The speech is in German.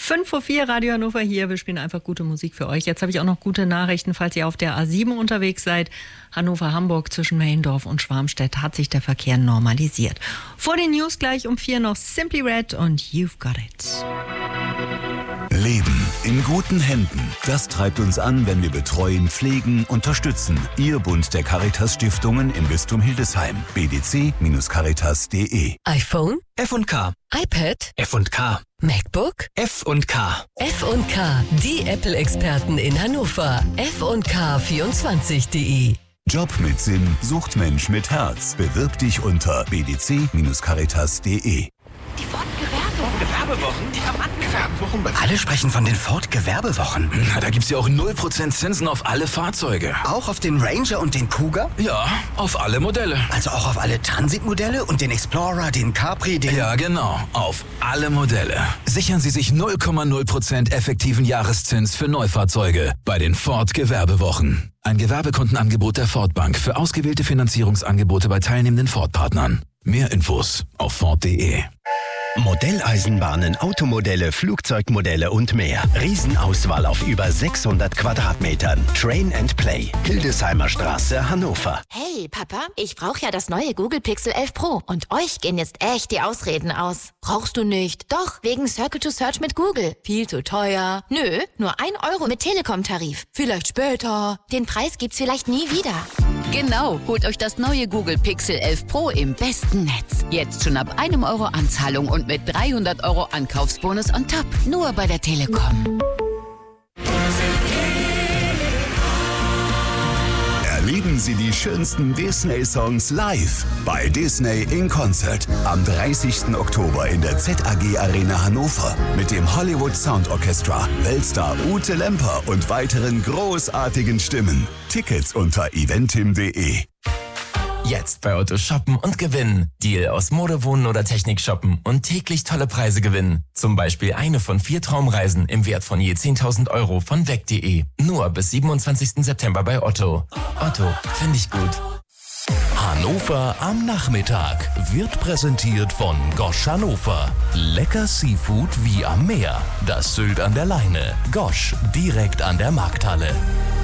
5:04 Radio Hannover hier. Wir spielen einfach gute Musik für euch. Jetzt habe ich auch noch gute Nachrichten, falls ihr auf der A7 unterwegs seid. Hannover-Hamburg zwischen Mehldorf und Schwarmstedt hat sich der Verkehr normalisiert. Vor den News gleich um 4 noch Simply Red und You've Got It. Leben in guten Händen. Das treibt uns an, wenn wir betreuen, pflegen, unterstützen. Ihr Bund der Caritas-Stiftungen im Bistum Hildesheim. bdc-caritas.de. iPhone? F&K. iPad? F&K. MacBook? F&K. F&K, die Apple-Experten in Hannover. F&K24.de. Job mit Sinn sucht Mensch mit Herz. Bewirb dich unter bdc-caritas.de. Die Ford-Gewerbewochen, die Gewerbewochen. Alle sprechen von den Ford-Gewerbewochen. Na, da gibt's ja auch 0% Zinsen auf alle Fahrzeuge. Auch auf den Ranger und den Kuga? Ja, auf alle Modelle. Also auch auf alle Transit-Modelle und den Explorer, den Capri, den... Ja, genau, auf alle Modelle. Sichern Sie sich 0,0% effektiven Jahreszins für Neufahrzeuge bei den Ford-Gewerbewochen. Ein Gewerbekundenangebot der Ford Bank für ausgewählte Finanzierungsangebote bei teilnehmenden Ford-Partnern. Mehr Infos auf Ford.de. Modelleisenbahnen, Automodelle, Flugzeugmodelle und mehr. Riesenauswahl auf über 600 Quadratmetern. Train and Play. Hildesheimer Straße, Hannover. Hey, Papa, ich brauche ja das neue Google Pixel 11 Pro. Und euch gehen jetzt echt die Ausreden aus. Brauchst du nicht? Doch, wegen Circle to Search mit Google. Viel zu teuer. Nö, nur 1 Euro mit Telekom-Tarif. Vielleicht später. Den Preis gibt's vielleicht nie wieder. Genau, holt euch das neue Google Pixel 11 Pro im besten Netz. Jetzt schon ab 1 Euro Anzahlung und mit 300 Euro Ankaufsbonus on top. Nur bei der Telekom. Erleben Sie die schönsten Disney-Songs live bei Disney in Concert am 30. Oktober in der ZAG Arena Hannover mit dem Hollywood Sound Orchestra, Weltstar Ute Lemper und weiteren großartigen Stimmen. Tickets unter eventim.de. Jetzt bei Otto shoppen und gewinnen. Deal aus Mode, Wohnen oder Technik shoppen und täglich tolle Preise gewinnen. Zum Beispiel eine von 4 Traumreisen im Wert von je 10.000 Euro von weg.de. Nur bis 27. September bei Otto. Otto, finde ich gut. Hannover am Nachmittag wird präsentiert von Gosch Hannover. Lecker Seafood wie am Meer. Das Sylt an der Leine. Gosch, direkt an der Markthalle.